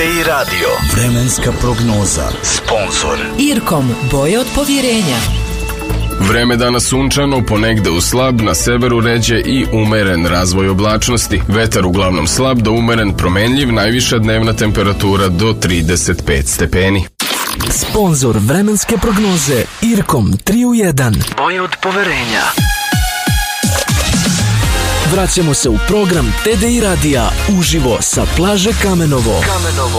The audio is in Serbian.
TDI Radio. Vremenska prognoza. Sponzor Irkom, boje od povjerenja. Vreme danas sunčano, ponegde u slab, na severu ređe i umeren razvoj oblačnosti. Vetar uglavnom slab do umeren promenljiv, najviša dnevna temperatura do 35 stepeni. Sponzor vremenske prognoze Irkom 3 u 1. boje od poverenja. Vraćamo se u program TDI Radija uživo sa plaže Kamenovo.